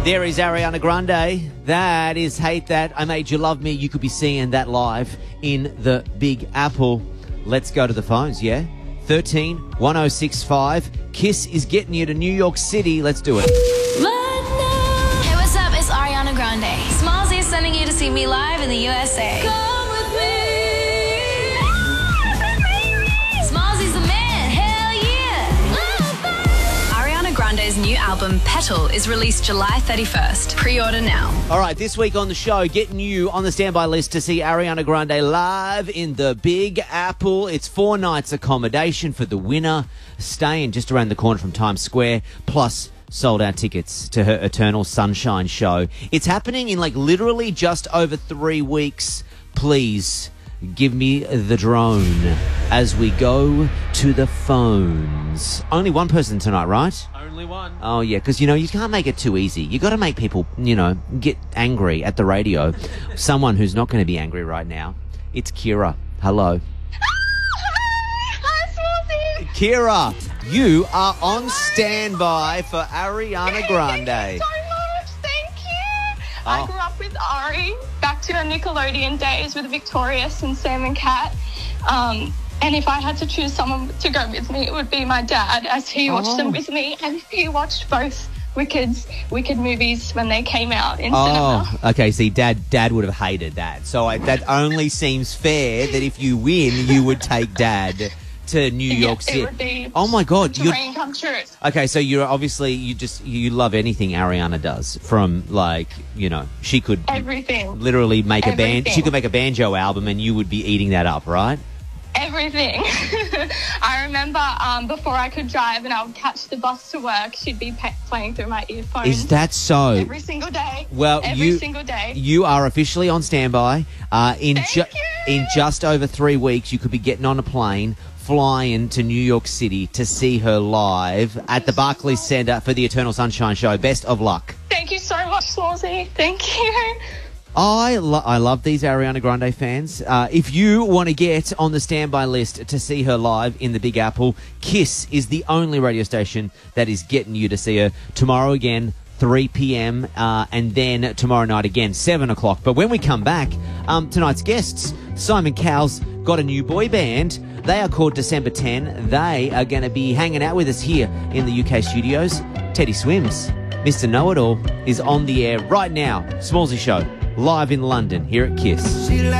There is Ariana Grande. That is Hate That. I Made You Love Me. You could be seeing that live in the Big Apple. Let's go to the phones, yeah? 13 1065. Kiss is getting you to New York City. Let's do it. Hey, what's up? It's Ariana Grande. Smallzy is sending you to see me live in the USA. Come with me. Smallzy's the man. Hell yeah. Ariana Grande's new album, Petal, is released July 31st. Pre-order now. All right, this week on the show, getting you on the standby list to see Ariana Grande live in the Big Apple. It's 4 nights accommodation for the winner, staying just around the corner from Times Square, plus sold-out tickets to her Eternal Sunshine show. It's happening in literally just over 3 weeks. Please give me the drone as we go to the phones. Only one person tonight, right? Only one. Oh, yeah, because, you can't make it too easy. You got to make people, get angry at the radio. Someone who's not going to be angry right now. It's Kira. Hello. Hi, Smallzy. Kira, you are on standby for Ariana Grande. Thank you so much. Thank you. I grew up with Ari, back to her Nickelodeon days with Victorious and Sam and Cat. And if I had to choose someone to go with me, it would be my dad, as he watched them with me, and he watched both Wicked movies when they came out in cinema. Oh, okay. See, Dad would have hated that. So that only seems fair that if you win, you would take Dad to New York City. It would be Oh my God! a dream come true. Okay, so you're obviously you love anything Ariana does. From she could Everything. literally make a band. Everything. She could make a banjo album, and you would be eating that up, right? Everything. I remember before I could drive and I would catch the bus to work, she'd be playing through my earphones. Is that so? Every single day. Well, every single day. You are officially on standby. In Thank you. just over 3 weeks, you could be getting on a plane, flying to New York City to see her live at the Barclays Center for the Eternal Sunshine show. Best of luck. Thank you so much, Smallzy. Thank you. I love these Ariana Grande fans. If you want to get on the standby list to see her live in the Big Apple, Kiss is the only radio station that is getting you to see her. Tomorrow again, 3 p.m, and then tomorrow night again, 7 o'clock. But when we come back, tonight's guests, Simon Cowell's got a new boy band. They are called December 10. They are going to be hanging out with us here in the UK studios. Teddy Swims, Mr. Know-It-All, is on the air right now. Smallzy Show, live in London, here at Kiss.